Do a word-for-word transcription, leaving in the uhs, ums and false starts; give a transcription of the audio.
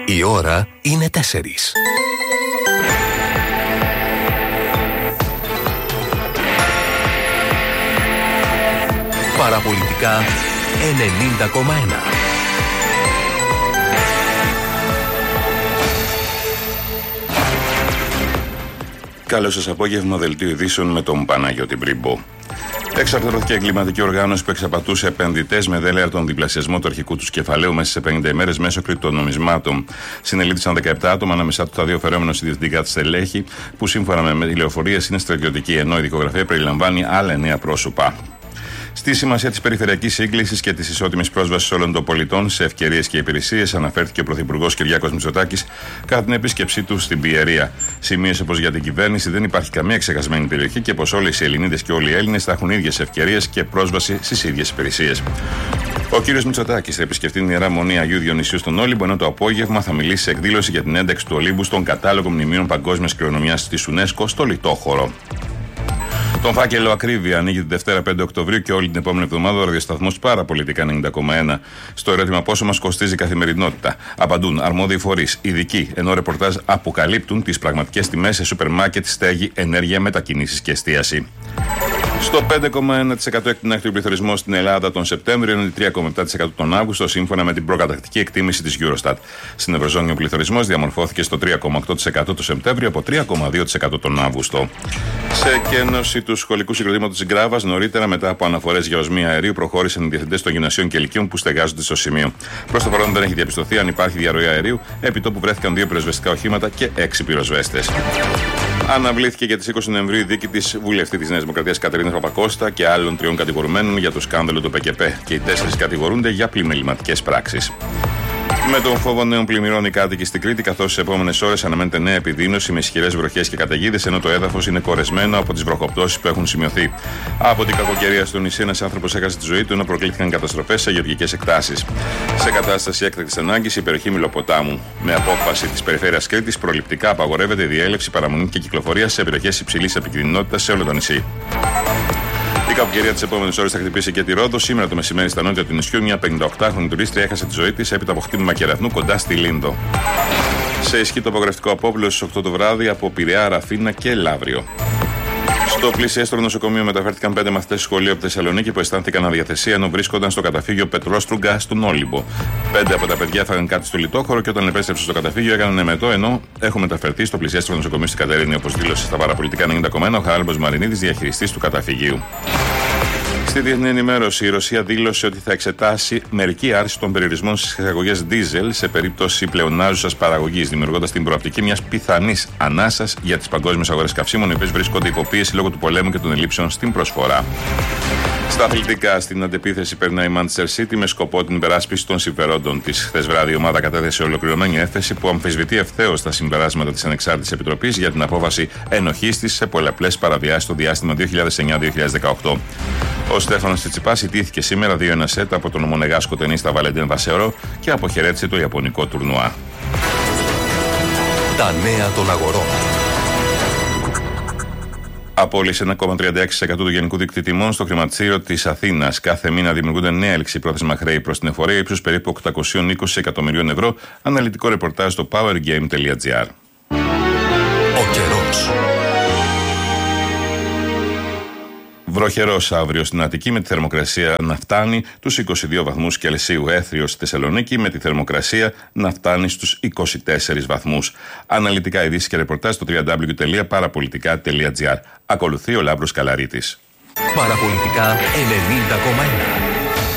Η ώρα είναι τέσσερις. Παραπολιτικά ενενήντα κόμμα ένα. Καλό σας απόγευμα, δελτίο ειδήσεων με τον Παναγιώτη Μπριμπό. Εξαρτώθηκε εγκληματική οργάνωση που εξαπατούσε επενδυτές με δέλεαρ τον διπλασιασμό του αρχικού του κεφαλαίου μέσα σε πενήντα ημέρες μέσω κρυπτονομισμάτων. Συνελήφθησαν δεκαεπτά άτομα, ανάμεσά του τα δύο φερόμενος ιδιωτικά στελέχη, που σύμφωνα με τηλεοφορίες είναι στρατιωτικοί, ενώ η δικογραφία περιλαμβάνει άλλα εννέα πρόσωπα. Στη σημασία της περιφερειακής σύγκλησης και της ισότιμης πρόσβασης όλων των πολιτών σε ευκαιρίες και υπηρεσίες αναφέρθηκε ο Πρωθυπουργός Κυριάκος Μητσοτάκης κατά την επίσκεψή του στην Πιερία. Σημείωσε πως για την κυβέρνηση δεν υπάρχει καμία ξεχασμένη περιοχή και πως όλες οι Ελληνίδες και όλοι οι Έλληνες θα έχουν ίδιες ευκαιρίες και πρόσβαση στις ίδιες υπηρεσίες. Ο κ. Μητσοτάκης θα επισκεφτεί την Ιερά Μονή Αγίου Διονυσίου στον Όλυμπο, ενώ το απόγευμα θα μιλήσει σε εκδήλωση για την ένταξη του Ολύμπου στον κατάλογο μνημείων παγκόσμιας κληρονομιάς της UNESCO στο Λιτόχωρο. Τον φάκελο Ακρίβεια ανοίγει την Δευτέρα πέντε Οκτωβρίου και όλη την επόμενη εβδομάδα ο ραδιοσταθμός Παραπολιτικά ενενήντα κόμμα ένα. Στο ερώτημα πόσο μας κοστίζει η καθημερινότητα, απαντούν αρμόδιοι φορείς, ειδικοί, ενώ ρεπορτάζ αποκαλύπτουν τις πραγματικές τιμές σε σούπερ μάρκετ, στέγη, ενέργεια, μετακινήσεις και εστίαση. Στο πέντε κόμμα ένα τοις εκατό εκτινάχθηκε ο πληθωρισμός στην Ελλάδα τον Σεπτέμβριο, ενώ τρία κόμμα επτά τοις εκατό τον Αύγουστο, σύμφωνα με την προκαταρκτική εκτίμηση της Eurostat. Στην Ευρωζώνη ο πληθωρισμός διαμορφώθηκε στο τρία κόμμα οκτώ τοις εκατό τον Σεπτέμβριο από τρία κόμμα δύο τοις εκατό τον Αύγουστο. Σε εκένωση του σχολικού συγκροτήματος της Γκράβας, νωρίτερα μετά από αναφορές για οσμία αερίου, προχώρησαν οι διευθυντές των γυμνασίων και λυκείων που στεγάζονται στο σημείο. Προς το παρόν δεν έχει διαπιστωθεί αν υπάρχει διαρροή αερίου, επί τόπου βρέθηκαν δύο πυροσβεστικά οχήματα και έξι πυροσβέστες. Αναβλήθηκε για τις είκοσι Νοεμβρίου η δίκη της βουλευτή της Νέας Δημοκρατίας Κατερίνας Παπακώστα και άλλων τριών κατηγορουμένων για το σκάνδαλο του ΠΚΠ, και οι τέσσερις κατηγορούνται για πλημεληματικές πράξεις. Με τον φόβο νέων πλημμυρών οι κάτοικοι στην Κρήτη, καθώς στις επόμενες ώρες αναμένεται νέα επιδείνωση με ισχυρές βροχές και καταιγίδες, ενώ το έδαφος είναι κορεσμένο από τις βροχοπτώσεις που έχουν σημειωθεί. Από την κακοκαιρία στο νησί, ένας άνθρωπος έχασε τη ζωή του, ενώ προκλήθηκαν καταστροφές σε γεωργικές εκτάσεις. Σε κατάσταση έκτακτης ανάγκης, η περιοχή Μηλοποτάμου. Με απόφαση της Περιφέρειας Κρήτης, προληπτικά απαγορεύεται η διέλευση, παραμονή και κυκλοφορία σε περιοχές υψηλής επικινδυνότητας σε όλο το νησί. Η κακοκαιρία τις επόμενες ώρες θα χτυπήσει και τη Ρόδο. Σήμερα το μεσημέρι στα νότια του νησιού, μια πενηνταοκτάχρονη τουρίστρια έχασε τη ζωή της έπειτα από χτύπημα κεραυνού κοντά στη Λίνδο. Σε ισχύ τοπογραφικό απόβλητο στις οκτώ το βράδυ από Πειραιά, Ραφίνα και Λαύριο. Στο πλησιέστερο νοσοκομείο μεταφέρθηκαν πέντε μαθητές σχολείου από τη Θεσσαλονίκη που αισθάνθηκαν αδιαθεσία ενώ βρίσκονταν στο καταφύγιο Πετρόστρugga στον Όλυμπο. Πέντε από τα παιδιά έφαγαν κάτι στο Λιτόχωρο και όταν επέστρεψαν στο καταφύγιο έκαναν εμετό, ενώ έχουν μεταφερθεί στο πλησιέστερο νοσοκομείο στην Κατερίνη, όπως δήλωσε στα Παραπολιτικά ενενήντα κόμμα ένα ο Χαράλαμπος Μαρινίδης, διαχειριστής του καταφυγίου. Στη διεθνή ενημέρωση, η Ρωσία δήλωσε ότι θα εξετάσει μερική άρση των περιορισμών στις εξαγωγές ντίζελ σε περίπτωση πλεονάζουσας παραγωγής, δημιουργώντας την προοπτική μιας πιθανής ανάσας για τις παγκόσμιες αγορές καυσίμων, οι οποίες βρίσκονται υποπίεση λόγω του πολέμου και των ελλείψεων στην προσφορά. Στα αθλητικά, στην αντεπίθεση περνάει η Manchester City με σκοπό την υπεράσπιση των συμφερόντων της. Χθες βράδυ η ομάδα κατέθεσε ολοκληρωμένη έκθεση που αμφισβητεί ευθέως τα συμπεράσματα της Ανεξάρτητης Επιτροπής για την απόφαση ενοχής της σε πολλαπλές παραβιάσεις στο διάστημα δύο χιλιάδες εννιά με δύο χιλιάδες δεκαοκτώ. Ο Στέφανος Τσιτσιπάς ιτήθηκε σήμερα δύο ένα σετ από τον ομονεγάσκο τενίστα Βαλεντίν Βασερό και αποχαιρέτησε το ιαπωνικό τουρνουά. Τα νέα των αγορών. Απόλυση ένα κόμμα τριάντα έξι τοις εκατό του γενικού δίκτυου τιμών στο χρηματιστήριο της Αθήνας. Κάθε μήνα δημιουργούνται νέα ληξιπρόθεσμα χρέη προς την εφορία ύψους περίπου οκτακόσια είκοσι εκατομμυρίων ευρώ. Αναλυτικό ρεπορτάζ στο powergame τελεία gr. Ο καιρός. Βροχερός αύριο στην Αττική με τη θερμοκρασία να φτάνει τους είκοσι δύο βαθμούς Κελσίου. Έθριος στη Θεσσαλονίκη με τη θερμοκρασία να φτάνει στους είκοσι τέσσερις βαθμούς. Αναλυτικά ειδήσεις και ρεπορτάζ στο double-u double-u double-u τελεία παραπολιτικά τελεία gr. Ακολουθεί ο Λάμπρος Καλαρίτης. Παραπολιτικά ενενήντα κόμμα ένα.